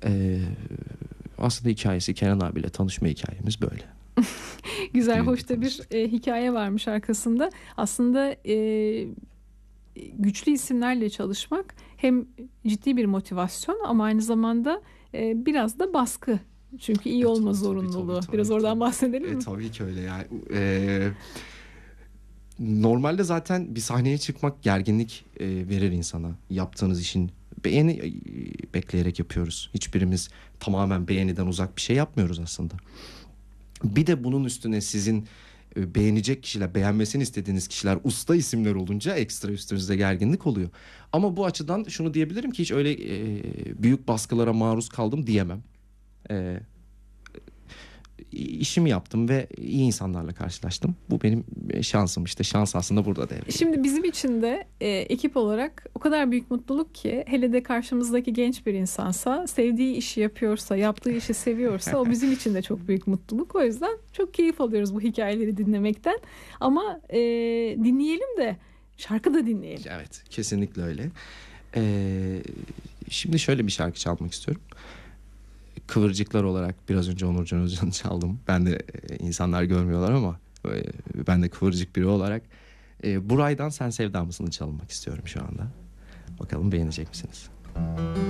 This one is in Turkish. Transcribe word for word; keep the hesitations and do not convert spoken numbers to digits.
Ee, aslında hikayesi Kenan abiyle tanışma hikayemiz böyle. Güzel, Düğünde hoş da bir tanıştık. e, hikaye varmış arkasında. Aslında e, güçlü isimlerle çalışmak hem ciddi bir motivasyon ama aynı zamanda e, biraz da baskı. Çünkü iyi E, olma tabii tabii tabii zorunluluğu. Biraz tabii oradan tabii. bahsedelim E, mi? tabii ki öyle yani. E, normalde zaten bir sahneye çıkmak gerginlik e, verir insana. Yaptığınız işin beğeni e, bekleyerek yapıyoruz. Hiçbirimiz tamamen beğeniden uzak bir şey yapmıyoruz aslında. Bir de bunun üstüne sizin e, beğenecek kişiler, beğenmesini istediğiniz kişiler usta isimler olunca ekstra üstünüzde gerginlik oluyor. Ama bu açıdan şunu diyebilirim ki hiç öyle e, büyük baskılara maruz kaldım diyemem. E, işimi yaptım ve iyi insanlarla karşılaştım. Bu benim şansım, işte şans aslında burada devreye giriyor. Şimdi bizim için de e, ekip olarak o kadar büyük mutluluk ki, hele de karşımızdaki genç bir insansa, sevdiği işi yapıyorsa, yaptığı işi seviyorsa o bizim için de çok büyük mutluluk. O yüzden çok keyif alıyoruz bu hikayeleri dinlemekten. Ama e, dinleyelim de şarkı da dinleyelim. Evet, kesinlikle öyle. Ee, şimdi şöyle bir şarkı çalmak istiyorum. Kıvırcıklar olarak biraz önce Onurcan Özcan'ı çaldım. Ben de e, insanlar görmüyorlar ama e, ben de kıvırcık biri olarak e, Buray'dan Sen Sevda Mısın'ı çalmak istiyorum şu anda. Bakalım beğenecek misiniz?